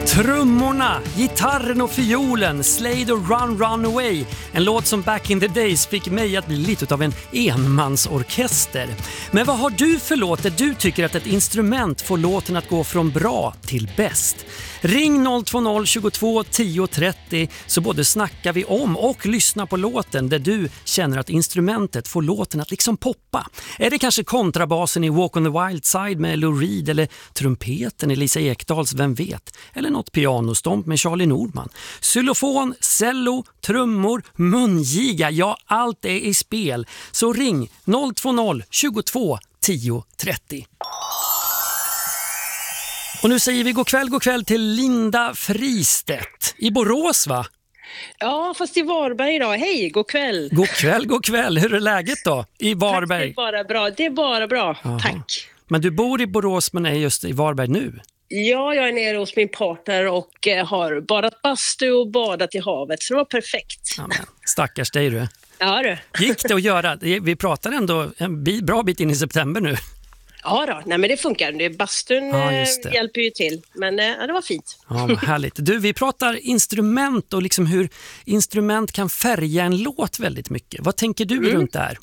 Trummorna, gitarren och fiolen, Slade och Run Away. En låt som back in the days fick mig att bli lite av en enmansorkester. Men vad har du för låt där du tycker att ett instrument får låten att gå från bra till bäst? Ring 020 22 10 30 så både snackar vi om och lyssnar på låten där du känner att instrumentet får låten att liksom poppa. Är det kanske kontrabasen i Walk on the Wild Side med Lou Reed eller trumpeten i Lisa Ekdals Vem vet? Eller något pianostomp med Charlie Nordman. Xylofon, cello, trummor, mungiga, ja allt är i spel. Så ring 020 22 10 30. Och nu säger vi god kväll till Linda Fristedt i Borås, va? Ja, fast i Varberg idag. Hej, god kväll. God kväll. Hur är läget då i Varberg? Tack, det är bara bra. Aha. Tack. Men du bor i Borås men är just i Varberg nu? Ja, jag är nere hos min partner och har badat bastu och badat i havet. Så det var perfekt. Ja, men, stackars dig du. Ja du. Gick det att göra? Vi pratar ändå en bra bit in i september nu. Ja då, nej men det funkar. Bastun hjälper ju till. Men det var fint. Ja, vad härligt. Du, vi pratar instrument och liksom hur instrument kan färga en låt väldigt mycket. Vad tänker du runt där?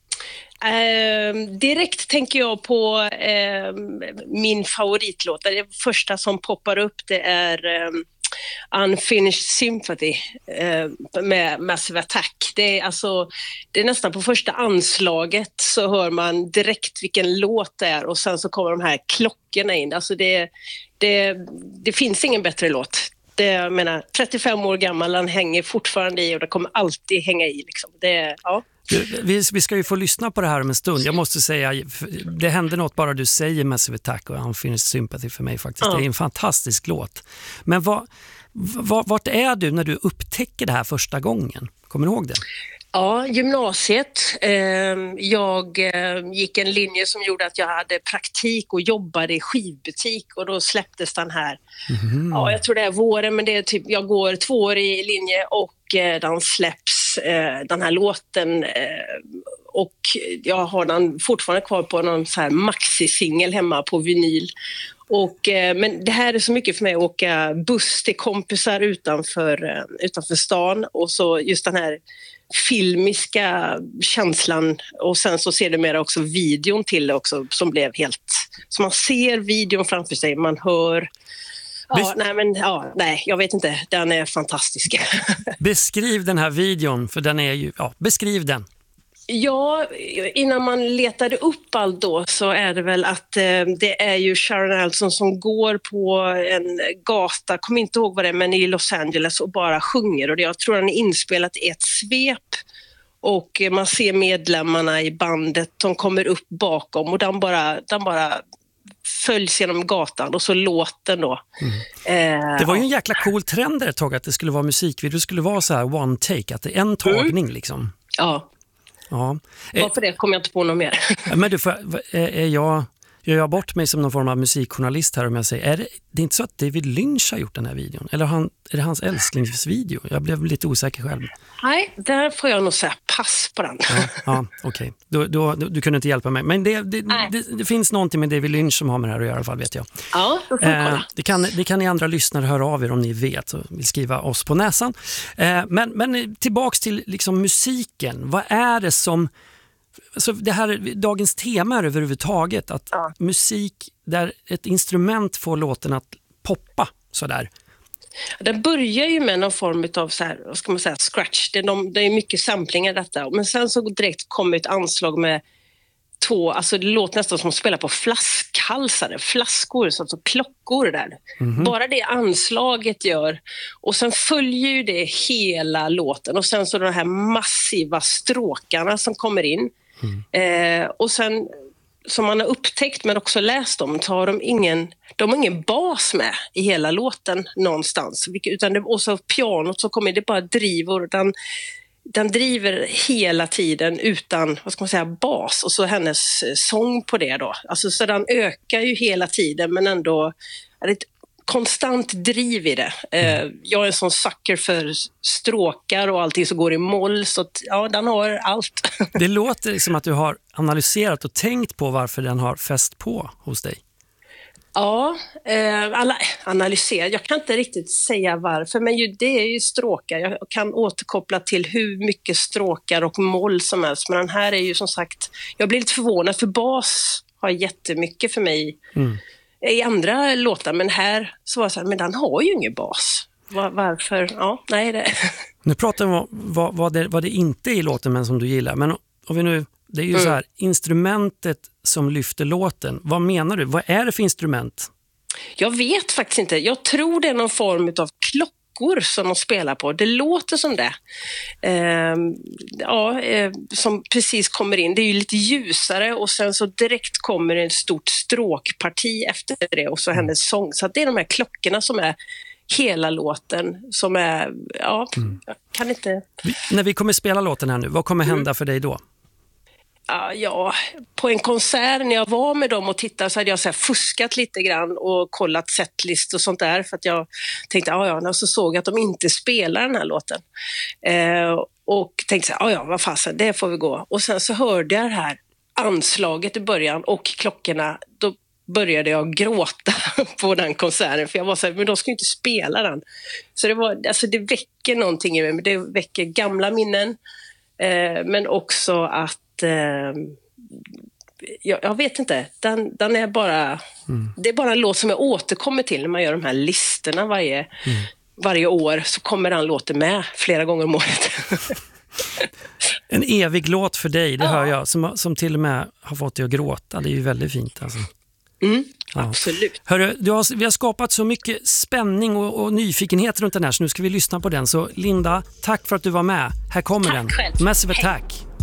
Direkt tänker jag på min favoritlåt. Det första som poppar upp det är Unfinished Sympathy med Massive Attack. Det är nästan på första anslaget så hör man direkt vilken låt det är och sen så kommer de här klockorna in. Alltså det finns ingen bättre låt. Jag menar, 35 år gammal, han hänger fortfarande i och det kommer alltid hänga i. Liksom. Vi ska ju få lyssna på det här om en stund. Jag måste säga, det händer något bara du säger Massive Attack och Unfinished Sympathy för mig faktiskt. Det är en fantastisk låt. Men vart är du när du upptäcker det här första gången? Kommer du ihåg det? Ja, gymnasiet. Jag gick en linje som gjorde att jag hade praktik och jobbade i skivbutik och då släpptes den här. Ja, jag tror det är våren, men det är typ, jag går 2 år i linje och den släpps, den här låten, och jag har den fortfarande kvar på någon så här maxi-singel hemma på vinyl. Men det här är så mycket för mig att åka buss till kompisar utanför stan och så just den här filmiska känslan och sen så ser det mer också videon till det också som blev helt, så man ser videon framför sig, man hör. Jag vet inte, den är fantastisk. Beskriv den här videon, för den är ju, beskriv den. Ja, innan man letade upp allt då så är det väl att det är ju Sharon Alson som går på en gata, kommer inte ihåg vad det är, men i Los Angeles och bara sjunger. Och jag tror den är inspelat i ett svep och man ser medlemmarna i bandet, de kommer upp bakom och den bara följs genom gatan och så låten då. Det var ju en jäkla cool trend där ett tag att det skulle vara musikvideo, det skulle vara så här one take, att det är en tagning liksom. Ja. Ja. Varför det kommer jag inte på något mer. Men du, gör jag bort mig som någon form av musikjournalist här om jag säger, det är inte så att David Lynch har gjort den här videon? Eller är det hans älsklingsvideo? Jag blev lite osäker själv. Nej, där får jag nog säga pass på den. Ja, okej. Du kunde inte hjälpa mig. Men det finns någonting med David Lynch som har med det här att göra i alla fall, vet jag. Ja, då får jag kolla. Det kan ni andra lyssnare höra av er om ni vet och vill skriva oss på näsan. Men tillbaks till liksom musiken. Vad är det som... Så det här dagens tema är överhuvudtaget att musik där ett instrument får låten att poppa sådär. Den börjar ju med någon form av så här, vad ska man säga, scratch. Det är mycket samplingar detta. Men sen så direkt kommer ett anslag med 2, alltså det låter nästan som att spela på flaskor, alltså klockor där. Bara det anslaget gör. Och sen följer ju det hela låten. Och sen så de här massiva stråkarna som kommer in. Och sen som man har upptäckt men också läst om, så har de har ingen bas med i hela låten någonstans, och så pianot så kommer det bara driver, den driver hela tiden utan, vad ska man säga, bas, och så hennes sång på det då, alltså så den ökar ju hela tiden men ändå är det ett konstant driv i det. Jag är en sån sucker för stråkar och allting som går i moll, så att, ja, den har allt. Det låter som att du har analyserat och tänkt på varför den har fäst på hos dig. Ja, analysera. Jag kan inte riktigt säga varför, men det är ju stråkar. Jag kan återkoppla till hur mycket stråkar och moll som helst. Men den här är ju som sagt, jag blir lite förvånad för bas har jättemycket för mig i andra låtar. Men här så var det så här, men den har ju ingen bas. Varför? Ja, nej det. Nu pratar vi om vad det inte är i låten men som du gillar. Men om vi nu, det är ju så här, instrumentet som lyfter låten. Vad menar du? Vad är det för instrument? Jag vet faktiskt inte. Jag tror det är någon form av klockor som de spelar på. Det låter som det. Som precis kommer in. Det är ju lite ljusare och sen så direkt kommer ett stort stråkparti efter det och så hennes sång. Så att det är de här klockorna som är hela låten som är, jag kan inte... När vi kommer spela låten här nu, vad kommer hända för dig då? Ja, på en konsert när jag var med dem och tittade så hade jag så här fuskat lite grann och kollat setlist och sånt där för att jag tänkte, och så såg jag att de inte spelar den här låten. Och tänkte så här, vad fasen, det får vi gå. Och sen så hörde jag det här anslaget i början och klockorna, då började jag gråta på den konserten för jag var så här, men de ska ju inte spela den. Så det väcker någonting i mig, det väcker gamla minnen men också att jag vet inte, den är bara det är bara en låt som jag återkommer till när man gör de här listorna varje år, så kommer den låten med flera gånger om året. En evig låt för dig, det hör jag, som till och med har fått dig att gråta. Det är ju väldigt fint alltså. Absolut. Hörru, vi har skapat så mycket spänning och nyfikenhet runt den här, så nu ska vi lyssna på den. Så Linda, tack för att du var med. Här kommer den. Själv. Massive Attack.